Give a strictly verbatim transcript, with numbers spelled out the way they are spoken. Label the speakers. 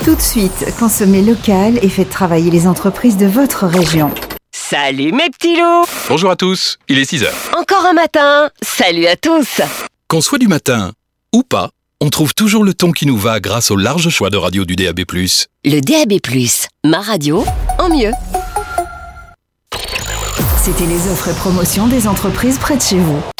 Speaker 1: Tout de suite, consommez local et faites travailler les entreprises de votre région.
Speaker 2: Salut mes petits loups!
Speaker 3: Bonjour à tous, il est six heures.
Speaker 2: Encore un matin, salut à tous!
Speaker 3: Qu'on soit du matin ou pas, on trouve toujours le ton qui nous va grâce au large choix de radio du D A B plus.
Speaker 2: Le D A B plus, ma radio en mieux.
Speaker 1: C'était les offres et promotions des entreprises près de chez vous.